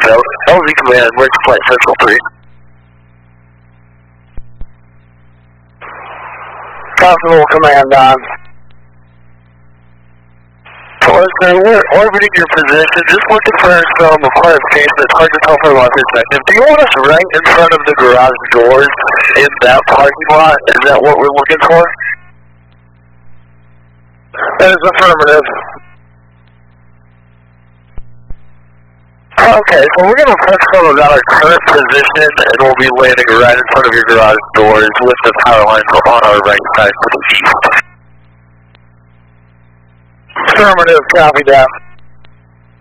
LZ Command, Merge Flight Central 3. Possible Command on. Listener, we're orbiting your position, just looking for some clarification. It's hard to tell from our perspective. Do you want us right in front of the garage doors in that parking lot? Is that what we're looking for? That is affirmative. Okay, so we're going to touch some about our current position, and we'll be landing right in front of your garage doors with the power lines on our right side to the east. Affirmative, copy that.